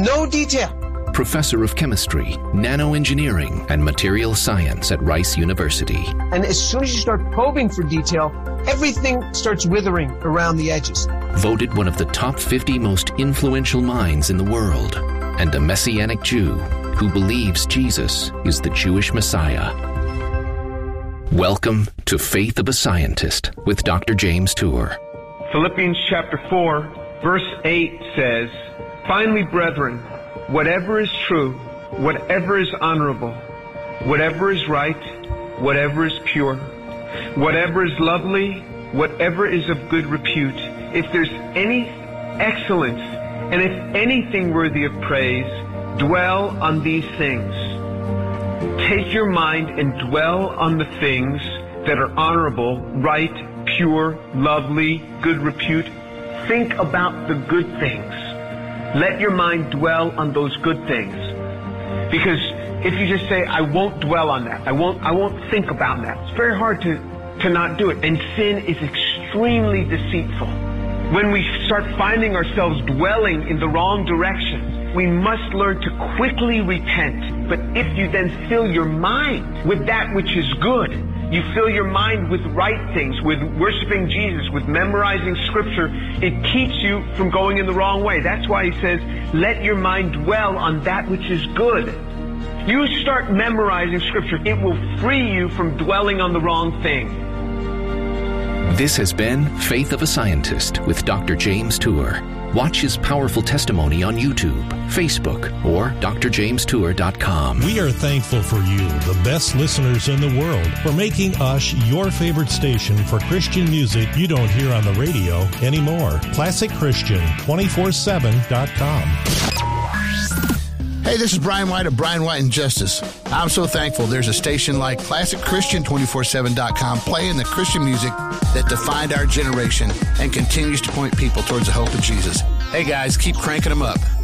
No detail. Professor of Chemistry, Nanoengineering, and Material Science at Rice University. And as soon as you start probing for detail, everything starts withering around the edges. Voted one of the top 50 most influential minds in the world, and a Messianic Jew who believes Jesus is the Jewish Messiah. Welcome to Faith of a Scientist with Dr. James Tour. Philippians chapter 4, verse 8 says, "Finally, brethren, whatever is true, whatever is honorable, whatever is right, whatever is pure, whatever is lovely, whatever is of good repute, if there's any excellence, and if anything worthy of praise, dwell on these things." Take your mind and dwell on the things that are honorable, right, pure, lovely, good repute. Think about the good things. Let your mind dwell on those good things. Because if you just say, I won't dwell on that, I won't think about that, it's very hard to not do it. And sin is extremely deceitful. When we start finding ourselves dwelling in the wrong direction, we must learn to quickly repent. But if you then fill your mind with that which is good, you fill your mind with right things, with worshiping Jesus, with memorizing Scripture, it keeps you from going in the wrong way. That's why he says, let your mind dwell on that which is good. You start memorizing Scripture, it will free you from dwelling on the wrong thing. This has been Faith of a Scientist with Dr. James Tour. Watch his powerful testimony on YouTube, Facebook, or drjamestour.com. We are thankful for you, the best listeners in the world, for making us your favorite station for Christian music you don't hear on the radio anymore. ClassicChristian247.com. Hey, this is Brian White of Brian White and Justice. I'm so thankful there's a station like ClassicChristian247.com playing the Christian music that defined our generation and continues to point people towards the hope of Jesus. Hey guys, keep cranking them up.